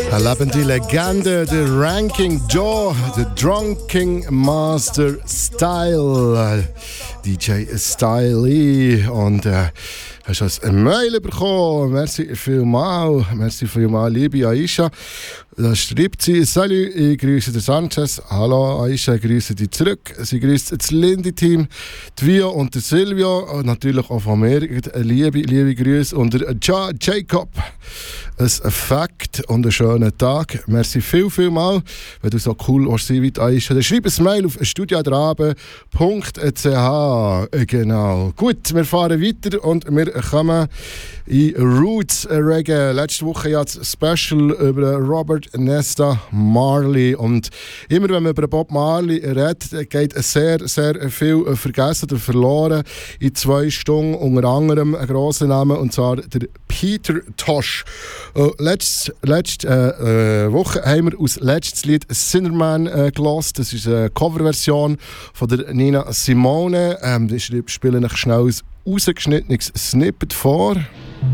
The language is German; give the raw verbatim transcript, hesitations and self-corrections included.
Eine lebende Legende, der Ranking Joe, der Drunken Master Style, D J Styley. Und äh, hast du eine Mail bekommen? Merci vielmals, merci vielmals, liebe Aisha. Da schreibt sie: Salut, ich grüße den Sanchez. Hallo Aisha, ich grüße dich zurück. Sie grüßt das Lindy-Team, die Vio und der Silvio. Und natürlich auch von mir liebe, liebe Grüße. Und der ja, Jacob. Ein Fakt und einen schönen Tag. Merci viel, viel mal, wenn du so cool warst wie die Aisha. Dann schreib ein Mail auf studiadrabe punkt c h. Genau. Gut, wir fahren weiter und wir kommen in Roots Reggae. Letzte Woche ja das Special über Robert Nesta Marley. Und immer wenn man über Bob Marley redet, geht sehr, sehr viel vergessen oder verloren. In zwei Stunden unter anderem ein grosser Name, und zwar der Peter Tosh. Uh, letzte letzte äh, äh, Woche haben wir aus letztes Lied Sinnerman äh, gehört. Das ist eine Coverversion von der Nina Simone. Ähm, ich spiele euch schnell ein rausgeschnittenes Snippet vor.